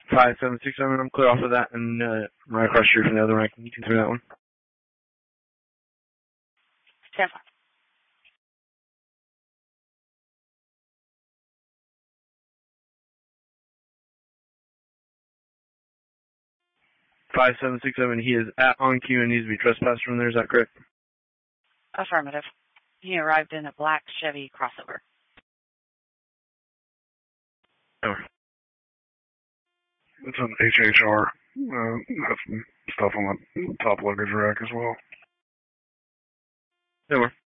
5767, I'm clear off of that, and right across the street from the other rank. You can through that one. 10-5. 5767, he is at on cue and needs to be trespassed from there, is that correct? Affirmative. He arrived in a black Chevy crossover. Over. It's an HHR. Have some stuff on the top luggage rack as well. Over.